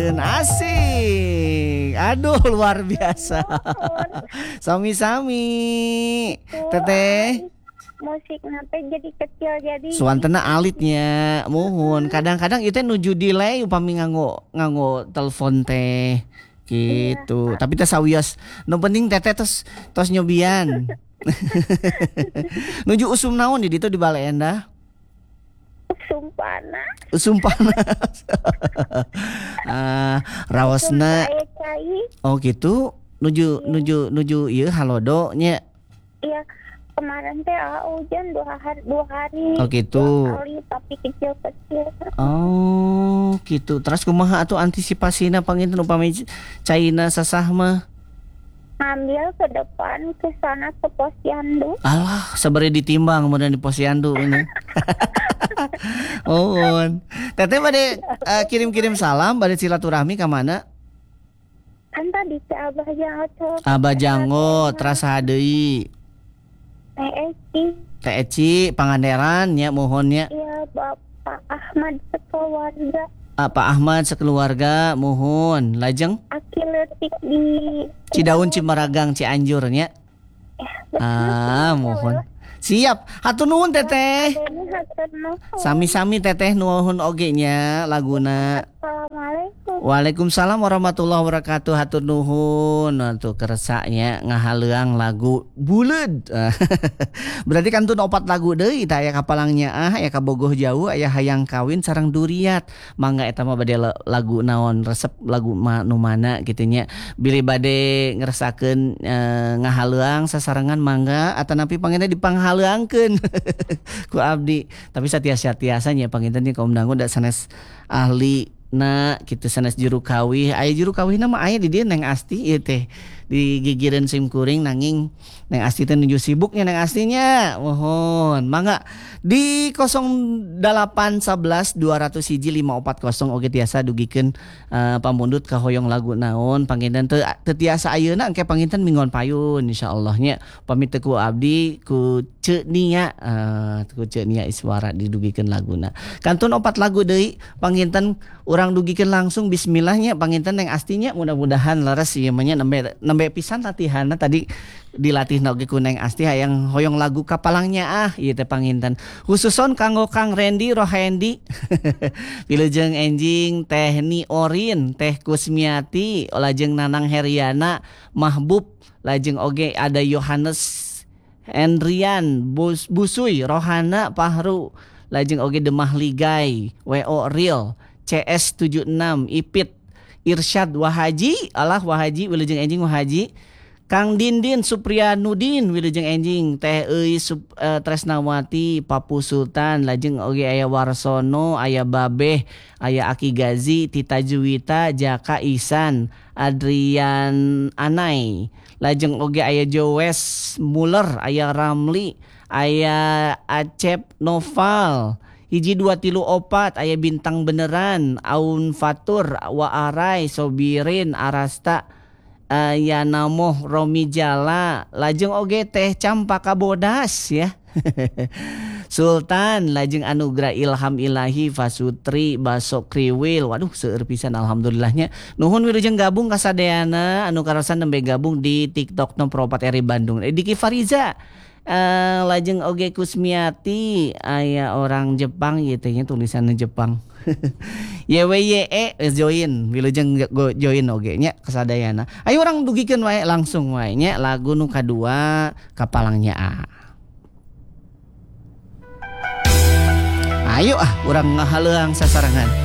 didengarkeun. Asik. Aduh luar biasa. Sami-sami. Teteh. Musik nanti jadi kecil jadi Suantena alitnya. Muhun. Kadang-kadang itu nuju delay upami nganggo telepon teh. Gitu. Iya. Tapi teh sawios. Nu penting teteh tos nyobian. Nuju usum naon di ditu di Bale Endah? sumpana. Usum panas. Raosna. Cai. Oh gitu. Nuju ieu halodo nya. Iya. Kemarin teh hujan 2 hari. Oh gitu. 2 kali tapi kecil-kecil. Oh gitu. Terus kumaha atuh antisipasina panginten upami caina sasah mah? Ambil ke depan ke sana ke posyandu. Alah, sabari ditimbang kemudian di posyandu ini. Oh, teteh bade kirim-kirim salam bade silaturahmi ka mana? Kan tadi ke Abah Jangot. Abah Jangot, terasa deui. Teh Eci Pangandaran nya mohon nya. Iya, Bapak Ahmad sekeluarga. Pak Ahmad sekeluarga mohon. Lajeng Aki letik di Cidaun Cimaragang Cianjur nya. Mohon. Siap. Hatur nuhun teteh. Sami-sami teteh nuhun oge nya laguna. Assalamualaikum. Waalaikumsalam warahmatullahi wabarakatuh. Hatur nuhun. Tuh keresaknya ngahaleuang lagu Buleud. Berarti kan tuh 4 lagu deui tah aya Kapalangnya aya Kabogoh Jauh, aya Hayang Kawin sareng Duriat. Mangga eta mah bade lagu naon resep lagu nu mana kitu nya. Bilih bade ngerasakeun ngahaleuang sasarengan mangga atanapi panginten dipanghaleuangkeun ku abdi. Tapi satiasa-tiasanya panginten kaum dangu da sanes ahli na gitu sanes juru kawih. Aya juru kawihna mah aya di dieu Neng Asti ieu teh. Di gigireun sim kuring nanging Neng Asti teh nuju sibuknya Neng Astinya. Mohon mangga di 0811 201 540 oge tiasa dugikeun pamundut ka hoyong lagu naon panginten teu tiasa ayeuna engke panginten mingon payun insyaallah nya pamit teu ku abdi ku Ceu Nia ku Ceu Nia Iswara didugikeun laguna. Kantun 4 lagu deui panginten urang dugikeun langsung bismillahnya panginten Neng Astinya mudah-mudahan leres ieu mah nya nembe pisan latihanna tadi dilatih oge ku Neng Asti hayang hoyong lagu Kapalangnya ieu teh panginten khususon kanggo Kang Randy Rohendi wilujeng enjing Teh Ni Orin Teh Kusmiati lajeng Nanang Heriana Mahbub lajeng oge ada Yohanes Hendrian Busuy Rohana Pahru lajeng oge Demah Ligai WO Real CS 76 Ipit Irsyad Wahaji alah Wahaji wilujeng enjing Wahaji Kang Dindin Supriyanudin wilujeng enjing Teh Euis Tresnawati Papu Sultan lajeng oge aya Warsono aya Babeh aya Aki Gazi Tita Juwita Jaka Ihsan Adrian Anai lajeng oge aya Joes Muller aya Ramli aya Acep Noval hiji 2 3 4 aya Bintang Beneran Aun Fatur Wa Arai Sobirin Arasta aya Namoh Romi Jala lajeng oge Teh Campaka Bodas ya. Sultan lajeng Anugrah Ilham Ilahi Fasutri Baso Kriwil. Waduh seueur pisan alhamdulillahnya. Nuhun wilujeng gabung ka sadeana anu karasan nembe gabung di TikTok Propat Eri Bandung. Diki Fariza lajeng oge Kusmiati aya orang Jepang ieu teh nya tulisanna Jepang. YWYE join wilujeng join oge nya kasadayana. Ayo urang dugikeun wae langsung wae nya lagu nu kadua Kapalangnya Ayo urang ngahaleuang sasarangan.